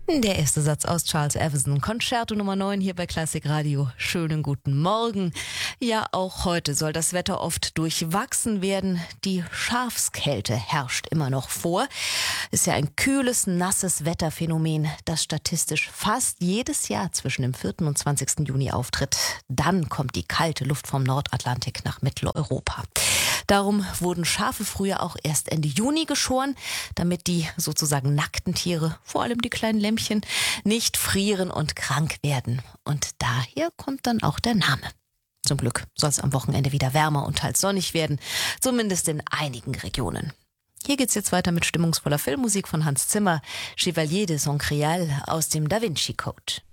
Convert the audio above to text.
Der erste Satz aus Charles Evison, Concerto Nummer 9 hier bei Klassik Radio. Schönen guten Morgen. Ja, auch heute soll das Wetter oft durchwachsen werden. Die Schafskälte herrscht immer noch vor. Ist ja ein kühles, nasses Wetterphänomen, das statistisch fast jedes Jahr zwischen dem 4. und 20. Juni auftritt. Dann kommt die kalte Luft vom Nordatlantik nach Mitteleuropa. Darum wurden Schafe früher auch erst Ende Juni geschoren, damit die sozusagen nackten Tiere, vor allem die kleinen Lämmchen, nicht frieren und krank werden. Und daher kommt dann auch der Name. Zum Glück soll es am Wochenende wieder wärmer und teils sonnig werden, zumindest in einigen Regionen. Hier geht's jetzt weiter mit stimmungsvoller Filmmusik von Hans Zimmer, Chevalier de Saint-Crial aus dem Da Vinci Code.